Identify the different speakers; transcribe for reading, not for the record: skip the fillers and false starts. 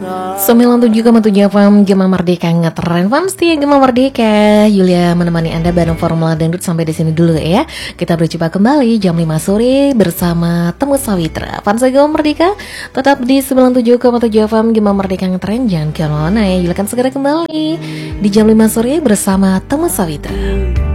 Speaker 1: 97,7 FM Gema Merdeka ngetren Fam setia Gema Merdeka. Yulia menemani Anda bareng Formula Dangdut sampai di sini dulu ya. Kita berjumpa kembali jam 5 sore bersama Temu Sawitra. Fans Gema Merdeka tetap di 97,7 FM Gema Merdeka ngetren. Jangan kemana ya. Yulia akan segera kembali di jam 5 sore bersama Temu Sawitra.